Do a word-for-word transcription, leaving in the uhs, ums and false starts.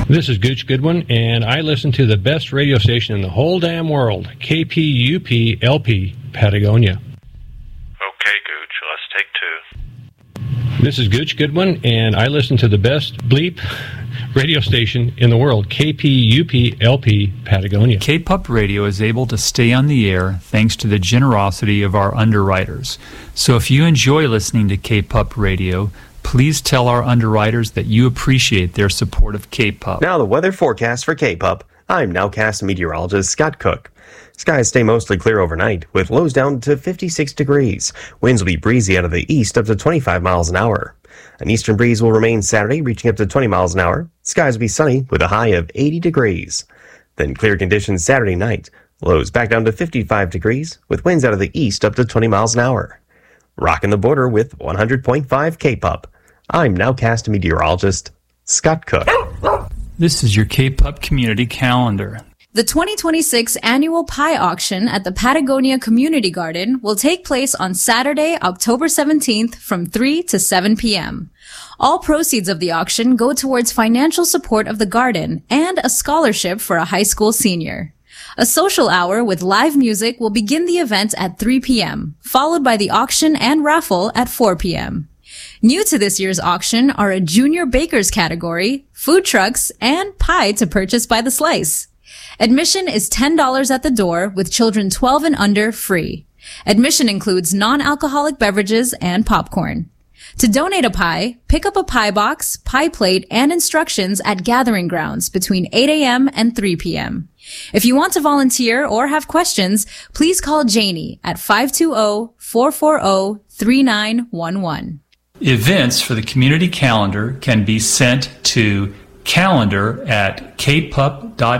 This is Gooch Goodwin, and I listen to the best radio station in the whole damn world, K P U P L P, Patagonia. Okay, Gooch, let's take two. This is Gooch Goodwin, and I listen to the best bleep radio station in the world, K P U P L P, Patagonia. K P U P Radio is able to stay on the air thanks to the generosity of our underwriters. So if you enjoy listening to K P U P Radio, please tell our underwriters that you appreciate their support of K P U P. Now the weather forecast for K P U P. I'm nowcast meteorologist Scott Cook. Skies stay mostly clear overnight, with lows down to fifty-six degrees. Winds will be breezy out of the east up to twenty-five miles an hour. An eastern breeze will remain Saturday, reaching up to twenty miles an hour. Skies will be sunny with a high of eighty degrees. Then clear conditions Saturday night. Lows back down to fifty-five degrees, with winds out of the east up to twenty miles an hour. Rocking the border with one hundred point five K P U P. I'm nowcast meteorologist Scott Cook. This is your K P U P Community Calendar. The twenty twenty-six annual pie auction at the Patagonia Community Garden will take place on Saturday, October seventeenth from three to seven p.m. All proceeds of the auction go towards financial support of the garden and a scholarship for a high school senior. A social hour with live music will begin the event at three p.m., followed by the auction and raffle at four p.m. New to this year's auction are a junior bakers category, food trucks, and pie to purchase by the slice. Admission is ten dollars at the door, with children twelve and under free. Admission includes non-alcoholic beverages and popcorn. To donate a pie, pick up a pie box, pie plate, and instructions at Gathering Grounds between eight a.m. and three p.m. If you want to volunteer or have questions, please call Janie at five two zero, four four zero, three nine one one. Events for the community calendar can be sent to calendar at k p u p dot